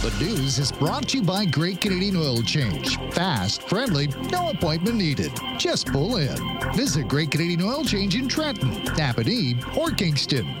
The news is brought to you by Great Canadian Oil Change. Fast, friendly, no appointment needed. Just pull in. Visit Great Canadian Oil Change in Trenton, Napanee, or Kingston.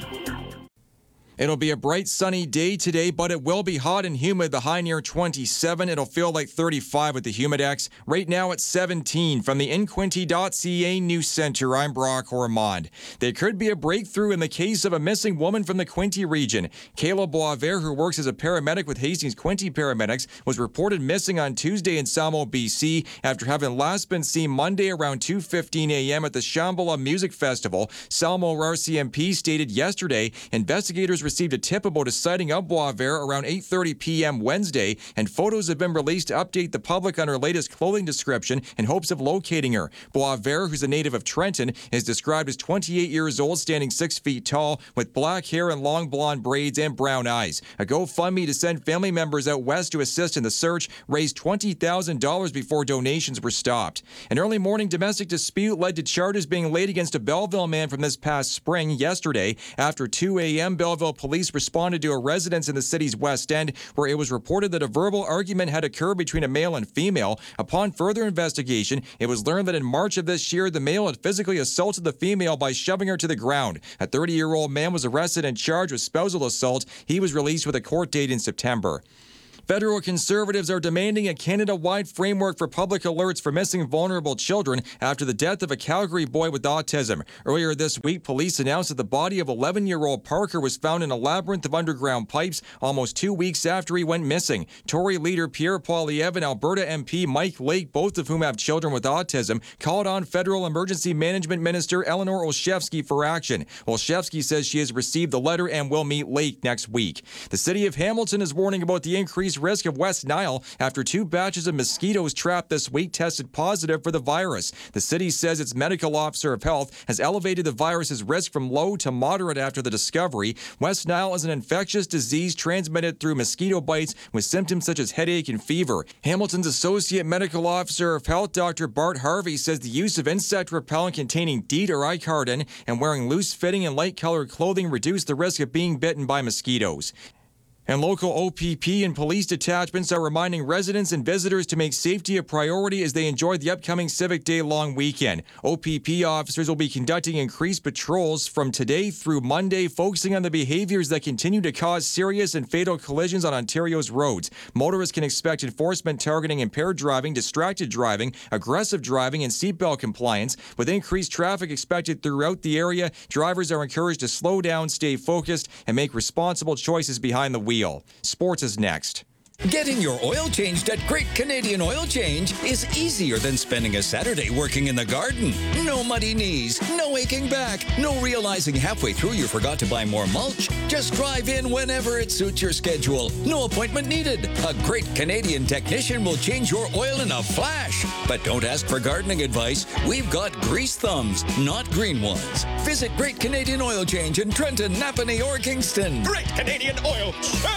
It'll be a bright, sunny day today, but it will be hot and humid. The high near 27. It'll feel like 35 with the Humidex. Right now it's 17. From the InQuinty.ca News Center, I'm Brock Ormond. There could be a breakthrough in the case of a missing woman from the Quinte region. Kayla Boisvert, who works as a paramedic with Hastings Quinte Paramedics, was reported missing on Tuesday in Salmo, BC, after having last been seen Monday around 2:15 a.m. at the Shambhala Music Festival. Salmo RCMP stated yesterday investigators received a tip about a sighting of Boisvert around 8:30 p.m. Wednesday, and photos have been released to update the public on her latest clothing description in hopes of locating her. Boisvert, who's a native of Trenton, is described as 28 years old, standing 6 feet tall, with black hair and long blonde braids and brown eyes. A GoFundMe to send family members out west to assist in the search raised $20,000 before donations were stopped. An early morning domestic dispute led to charges being laid against a Belleville man from this past spring yesterday. After 2 a.m., Belleville police responded to a residence in the city's West End where it was reported that a verbal argument had occurred between a male and female. Upon further investigation, it was learned that in March of this year, the male had physically assaulted the female by shoving her to the ground. A 30-year-old man was arrested and charged with spousal assault. He was released with a court date in September. Federal Conservatives are demanding a Canada-wide framework for public alerts for missing vulnerable children after the death of a Calgary boy with autism. Earlier this week, police announced that the body of 11-year-old Parker was found in a labyrinth of underground pipes almost 2 weeks after he went missing. Tory leader Pierre Poilievre and Alberta MP Mike Lake, both of whom have children with autism, called on Federal Emergency Management Minister Eleanor Olszewski for action. Olszewski says she has received the letter and will meet Lake next week. The city of Hamilton is warning about the increased risk of West Nile after 2 batches of mosquitoes trapped this week tested positive for the virus. The city says its medical officer of health has elevated the virus's risk from low to moderate after the discovery. West Nile is an infectious disease transmitted through mosquito bites with symptoms such as headache and fever. Hamilton's associate medical officer of health, Dr. Bart Harvey, says the use of insect repellent containing DEET or icardin and wearing loose-fitting and light-colored clothing reduce the risk of being bitten by mosquitoes. And local OPP and police detachments are reminding residents and visitors to make safety a priority as they enjoy the upcoming Civic Day long weekend. OPP officers will be conducting increased patrols from today through Monday, focusing on the behaviors that continue to cause serious and fatal collisions on Ontario's roads. Motorists can expect enforcement targeting impaired driving, distracted driving, aggressive driving, and seatbelt compliance. With increased traffic expected throughout the area, drivers are encouraged to slow down, stay focused, and make responsible choices behind the wheel. Sports is next. Getting your oil changed at Great Canadian Oil Change is easier than spending a Saturday working in the garden. No muddy knees, no aching back, no realizing halfway through you forgot to buy more mulch. Just drive in whenever it suits your schedule. No appointment needed. A Great Canadian technician will change your oil in a flash. But don't ask for gardening advice. We've got grease thumbs, not green ones. Visit Great Canadian Oil Change in Trenton, Napanee, or Kingston. Great Canadian Oil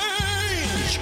Change!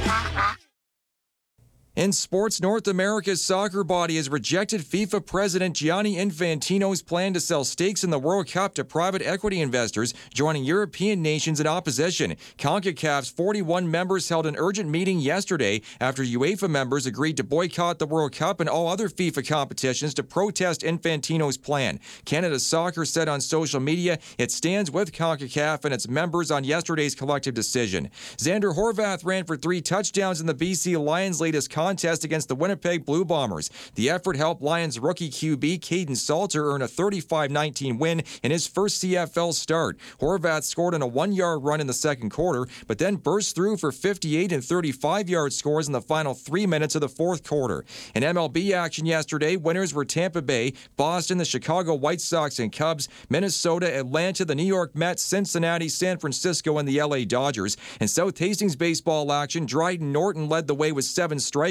In sports, North America's soccer body has rejected FIFA President Gianni Infantino's plan to sell stakes in the World Cup to private equity investors, joining European nations in opposition. CONCACAF's 41 members held an urgent meeting yesterday after UEFA members agreed to boycott the World Cup and all other FIFA competitions to protest Infantino's plan. Canada Soccer said on social media it stands with CONCACAF and its members on yesterday's collective decision. Xander Horvath ran for 3 touchdowns in the BC Lions' latest contest against the Winnipeg Blue Bombers. The effort helped Lions rookie QB Caden Salter earn a 35-19 win in his first CFL start. Horvath scored on a 1-yard run in the second quarter, but then burst through for 58 and 35-yard scores in the final 3 minutes of the fourth quarter. In MLB action yesterday, winners were Tampa Bay, Boston, the Chicago White Sox and Cubs, Minnesota, Atlanta, the New York Mets, Cincinnati, San Francisco, and the LA Dodgers. In South Hastings baseball action, Dryden Norton led the way with 7 strikeouts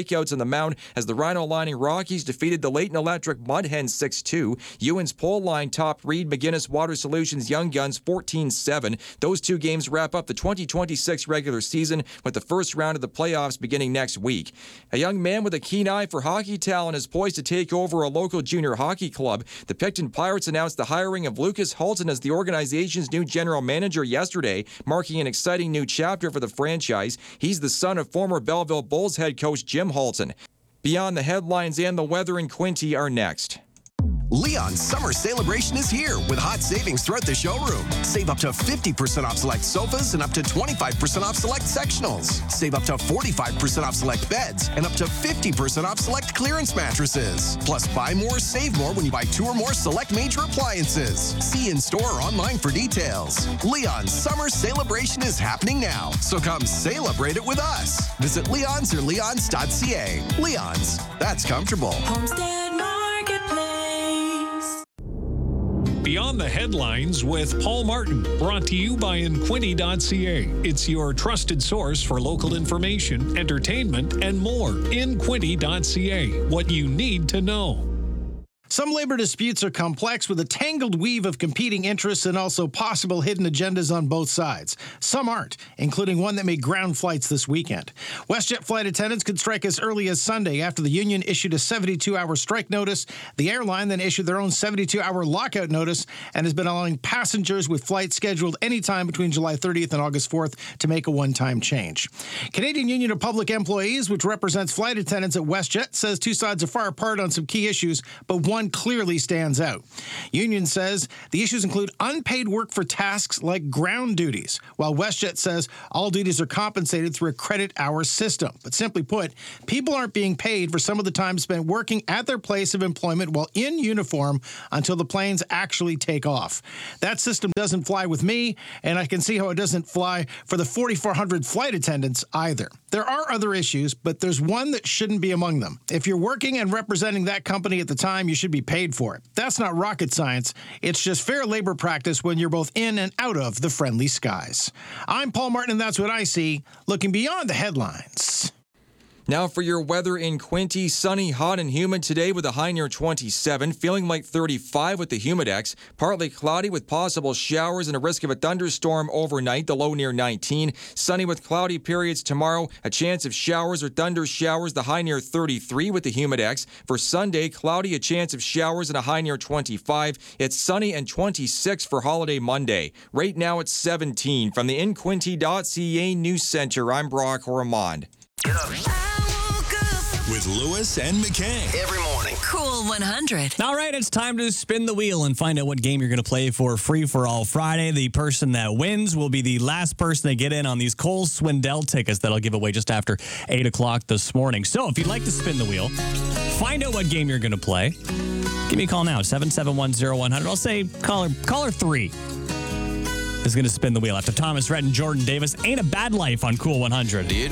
strikeouts on the mound as the Rhino Lining Rockies defeated the Leighton Electric Mudhens 6-2. Ewan's Pole Line topped Reed McGinnis Water Solutions Young Guns 14-7. Those two games wrap up the 2026 regular season with the first round of the playoffs beginning next week. A young man with a keen eye for hockey talent is poised to take over a local junior hockey club. The Picton Pirates announced the hiring of Lucas Halton as the organization's new general manager yesterday, marking an exciting new chapter for the franchise. He's the son of former Belleville Bulls head coach Jim Halton. Beyond the headlines and the weather in Quinte are next. Leon's summer celebration is here with hot savings throughout the showroom. Save up to 50% off select sofas and up to 25% off select sectionals. Save up to 45% off select beds and up to 50% off select clearance mattresses. Plus, buy more, save more when you buy 2 or more select major appliances. See in store or online for details. Leon's summer celebration is happening now, so come celebrate it with us. Visit Leon's or leons.ca. Leon's, that's comfortable. Homestead Marketplace. Beyond the Headlines with Paul Martin, brought to you by Inquinty.ca. It's your trusted source for local information, entertainment, and more. Inquinty.ca, what you need to know. Some labor disputes are complex with a tangled weave of competing interests and also possible hidden agendas on both sides. Some aren't, including one that made ground flights this weekend. WestJet flight attendants could strike as early as Sunday after the union issued a 72-hour strike notice. The airline then issued their own 72-hour lockout notice and has been allowing passengers with flights scheduled anytime between July 30th and August 4th to make a one-time change. Canadian Union of Public Employees, which represents flight attendants at WestJet, says two sides are far apart on some key issues, but one clearly stands out. Union says the issues include unpaid work for tasks like ground duties, while WestJet says all duties are compensated through a credit hour system. But simply put, people aren't being paid for some of the time spent working at their place of employment while in uniform until the planes actually take off. That system doesn't fly with me, and I can see how it doesn't fly for the 4,400 flight attendants either. There are other issues, but there's one that shouldn't be among them. If you're working and representing that company at the time, you should be paid for it. That's not rocket science. It's just fair labor practice when you're both in and out of the friendly skies. I'm Paul Martin, and that's what I see, looking beyond the headlines. Now for your weather in Quinte. Sunny, hot, and humid today with a high near 27. Feeling like 35 with the humidex. Partly cloudy with possible showers and a risk of a thunderstorm overnight. The low near 19. Sunny with cloudy periods tomorrow. A chance of showers or thunder showers. The high near 33 with the humidex. For Sunday, cloudy, a chance of showers and a high near 25. It's sunny and 26 for holiday Monday. Right now it's 17. From the Inquinty.ca News Center, I'm Brock Ormond. With Lewis and McKay. Every morning. Cool 100. All right, it's time to spin the wheel and find out what game you're going to play for Free for All Friday. The person that wins will be the last person to get in on these Cole Swindell tickets that I'll give away just after 8 o'clock this morning. So if you'd like to spin the wheel, find out what game you're going to play. Give me a call now, 7710100. I'll say caller 3 is going to spin the wheel after Thomas Rhett and Jordan Davis. Ain't a Bad Life on Cool 100. Do you